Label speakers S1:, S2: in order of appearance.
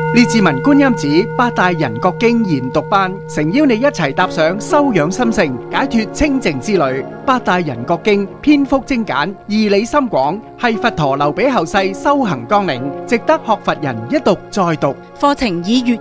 S1: 列治文觀音寺八大人覺經研讀班，誠邀你一齊踏上修養心性、解脫清淨之旅。八大人覺經篇幅精簡，義理深廣，係佛陀留俾後世修行綱領，值得學佛人一讀再讀。
S2: 課程以粵